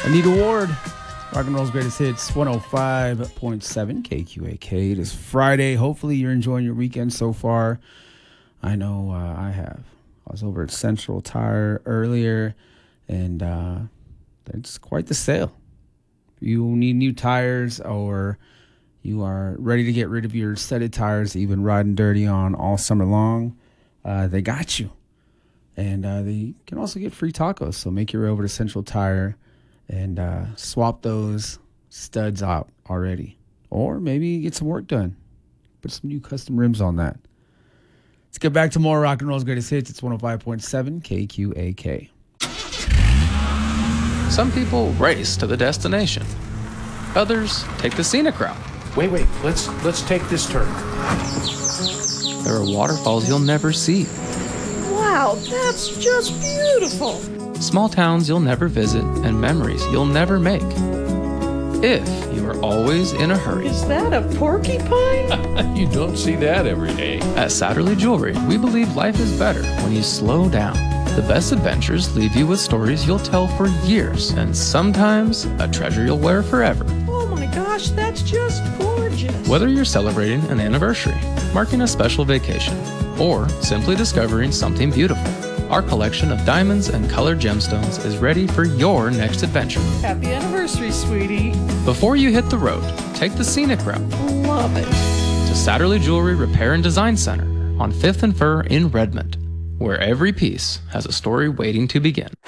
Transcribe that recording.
Anita Ward, Rock and Roll's Greatest Hits, 105.7 KQAK. It is Friday. Hopefully you're enjoying your weekend so far. I know I have. I was over at Central Tire earlier, and it's quite the sale. If you need new tires or you are ready to get rid of your setted tires that you've been riding dirty on all summer long, they got you. And they can also get free tacos. So make your way over to Central Tire and swap those studs out already. Or maybe get some work done. Put some new custom rims on that. Let's get back to more Rock and Roll's Greatest Hits. It's 105.7 KQAK. Some people race to the destination. Others take the scenic route. Wait, let's take this turn. There are waterfalls you'll never see. Wow, that's just beautiful. Small towns you'll never visit and memories you'll never make. If you are always in a hurry. Is that a porcupine? You don't see that every day. At Satterley Jewelry, we believe life is better when you slow down. The best adventures leave you with stories you'll tell for years, and sometimes a treasure you'll wear forever. Oh my gosh, that's just gorgeous. Whether you're celebrating an anniversary, marking a special vacation, or simply discovering something beautiful, our collection of diamonds and colored gemstones is ready for your next adventure. Happy anniversary, sweetie. Before you hit the road, take the scenic route Love it. to Satterley Jewelry Repair and Design Center on 5th and Fir in Redmond, where every piece has a story waiting to begin.